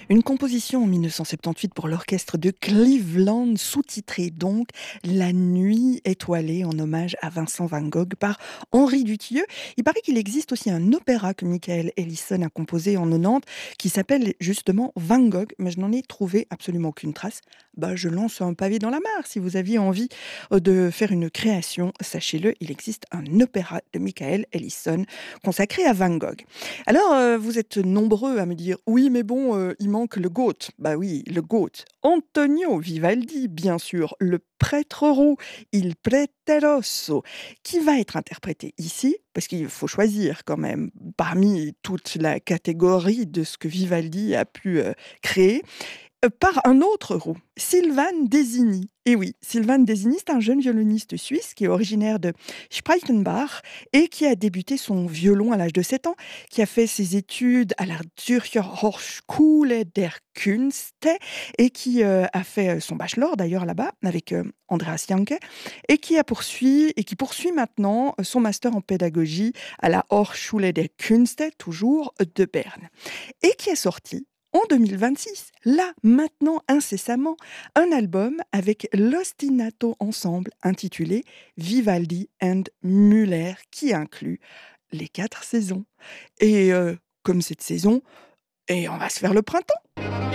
Une composition en 1978 pour l'orchestre de Cleveland, sous-titrée donc La Nuit étoilée, en hommage à Vincent van Gogh par Henri Dutilleux. Il paraît qu'il existe aussi un opéra que Michael Ellison a composé en 90 qui s'appelle justement Van Gogh, mais je n'en ai trouvé absolument aucune trace. Je lance un pavé dans la mare. Si vous aviez envie de faire une création, sachez-le, il existe un opéra de Michael Ellison consacré à Van Gogh. Alors, vous êtes nombreux à me dire: «Oui, mais bon, il manque le GOAT». Bah oui, le GOAT. Antonio Vivaldi, bien sûr, le prêtre roux, Il Preteroso, qui va être interprété ici, parce qu'il faut choisir quand même, parmi toute la catégorie de ce que Vivaldi a pu, créer, par un autre roux, Sylvain Designy. Et oui, Sylvain Designy, c'est un jeune violoniste suisse qui est originaire de Spreitenbach et qui a débuté son violon à l'âge de 7 ans, qui a fait ses études à la Zürcher Hochschule der Künste et qui a fait son bachelor d'ailleurs là-bas avec Andreas Janke et qui poursuit maintenant son master en pédagogie à la Hochschule der Künste, toujours de Berne, et qui est sorti en 2026, là, maintenant, incessamment, un album avec l'Ostinato Ensemble intitulé Vivaldi and Müller, qui inclut les 4 saisons. Et comme cette saison, et on va se faire le printemps.